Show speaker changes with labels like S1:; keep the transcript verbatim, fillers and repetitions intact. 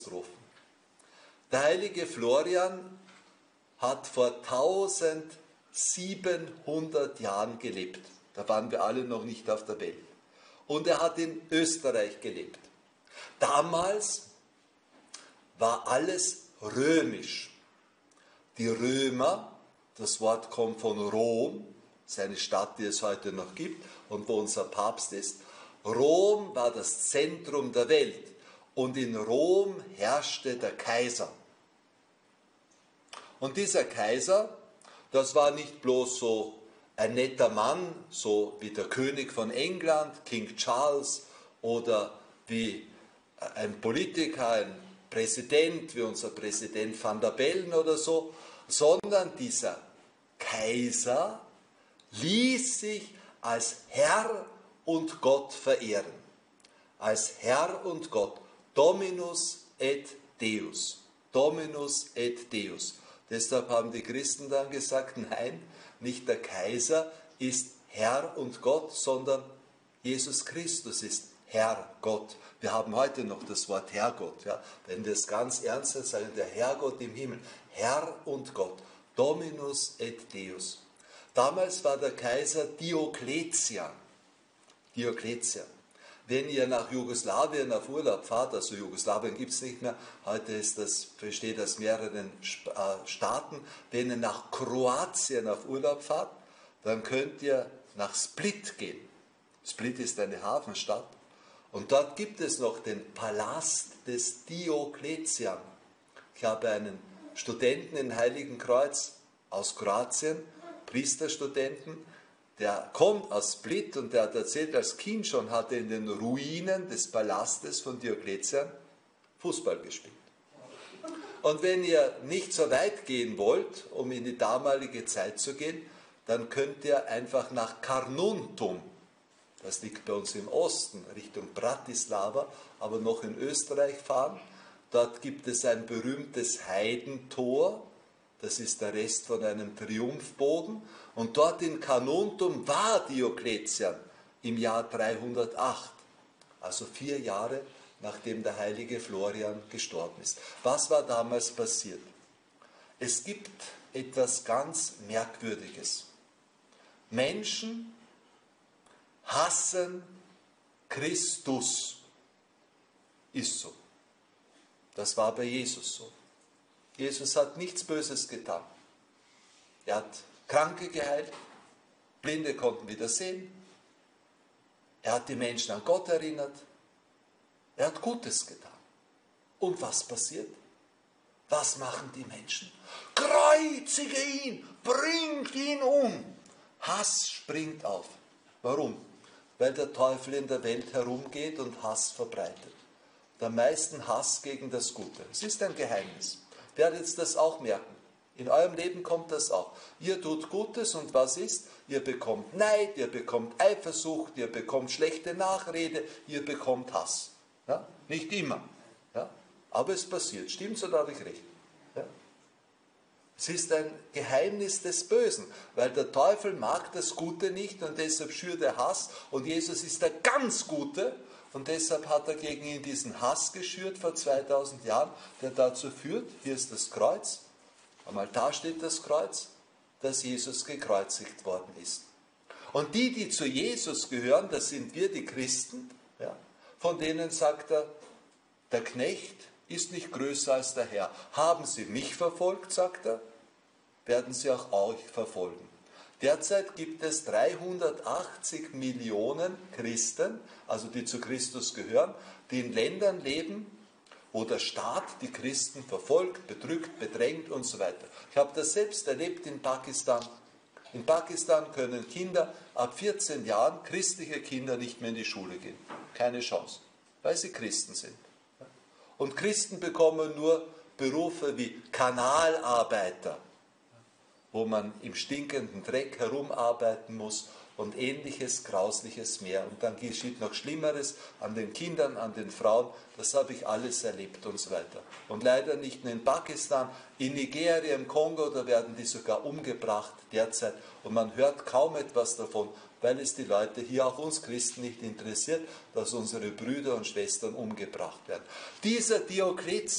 S1: Katastrophen. Der heilige Florian hat vor eintausendsiebenhundert Jahren gelebt. Da waren wir alle noch nicht auf der Welt. Und er hat in Österreich gelebt. Damals war alles römisch. Die Römer, das Wort kommt von Rom, seine Stadt, die es heute noch gibt und wo unser Papst ist. Rom war das Zentrum der Welt und in Rom herrschte der Kaiser. Und dieser Kaiser, das war nicht bloß so ein netter Mann, so wie der König von England, King Charles, oder wie ein Politiker, ein Präsident, wie unser Präsident Van der Bellen oder so, sondern dieser Kaiser ließ sich als Herr und Gott verehren. Als Herr und Gott. Dominus et Deus. Dominus et Deus. Deshalb haben die Christen dann gesagt, nein, nicht der Kaiser ist Herr und Gott, sondern Jesus Christus ist Herr Gott. Wir haben heute noch das Wort Herrgott. Ja? Wenn wir es ganz ernst nehmen, sagen der Herrgott im Himmel. Herr und Gott. Dominus et Deus. Damals war der Kaiser Diokletian. Diokletian. Wenn ihr nach Jugoslawien auf Urlaub fahrt, also Jugoslawien gibt es nicht mehr, heute ist das, besteht aus mehreren Staaten, wenn ihr nach Kroatien auf Urlaub fahrt, dann könnt ihr nach Split gehen. Split ist eine Hafenstadt und dort gibt es noch den Palast des Diokletian. Ich habe einen Studenten in Heiligenkreuz aus Kroatien, Priesterstudenten, der kommt aus Split und der hat erzählt, als Kind schon hat er in den Ruinen des Palastes von Diokletian Fußball gespielt. Und wenn ihr nicht so weit gehen wollt, um in die damalige Zeit zu gehen, dann könnt ihr einfach nach Carnuntum, das liegt bei uns im Osten, Richtung Bratislava, aber noch in Österreich fahren. Dort gibt es ein berühmtes Heidentor, das ist der Rest von einem Triumphbogen. Und dort in Carnuntum war Diokletian im Jahr dreihundertacht, also vier Jahre nachdem der heilige Florian gestorben ist. Was war damals passiert? Es gibt etwas ganz Merkwürdiges. Menschen hassen Christus. Ist so. Das war bei Jesus so. Jesus hat nichts Böses getan. Er hat Kranke geheilt, Blinde konnten wieder sehen. Er hat die Menschen an Gott erinnert. Er hat Gutes getan. Und was passiert? Was machen die Menschen? Kreuzige ihn, bringt ihn um. Hass springt auf. Warum? Weil der Teufel in der Welt herumgeht und Hass verbreitet. Am meisten Hass gegen das Gute. Es ist ein Geheimnis. Ihr werdet jetzt das auch merken. In eurem Leben kommt das auch. Ihr tut Gutes und was ist? Ihr bekommt Neid, ihr bekommt Eifersucht, ihr bekommt schlechte Nachrede, ihr bekommt Hass. Ja? Nicht immer. Ja? Aber es passiert. Stimmt's oder habe ich recht? Ja? Es ist ein Geheimnis des Bösen, weil der Teufel mag das Gute nicht und deshalb schürt er Hass und Jesus ist der ganz Gute. Und deshalb hat er gegen ihn diesen Hass geschürt vor zweitausend Jahren, der dazu führt, hier ist das Kreuz, am Altar steht das Kreuz, dass Jesus gekreuzigt worden ist. Und die, die zu Jesus gehören, das sind wir, die Christen, ja, von denen sagt er, der Knecht ist nicht größer als der Herr. Haben sie mich verfolgt, sagt er, werden sie auch euch verfolgen. Derzeit gibt es dreihundertachtzig Millionen Christen, also die zu Christus gehören, die in Ländern leben, wo der Staat die Christen verfolgt, bedrückt, bedrängt und so weiter. Ich habe das selbst erlebt in Pakistan. In Pakistan können Kinder ab vierzehn Jahren, christliche Kinder, nicht mehr in die Schule gehen. Keine Chance, weil sie Christen sind. Und Christen bekommen nur Berufe wie Kanalarbeiter, wo man im stinkenden Dreck herumarbeiten muss und ähnliches Grausliches mehr. Und dann geschieht noch Schlimmeres an den Kindern, an den Frauen. Das habe ich alles erlebt und so weiter. Und leider nicht nur in Pakistan, in Nigeria, im Kongo, da werden die sogar umgebracht derzeit. Und man hört kaum etwas davon, weil es die Leute hier, auch uns Christen, nicht interessiert, dass unsere Brüder und Schwestern umgebracht werden. Dieser Diokletian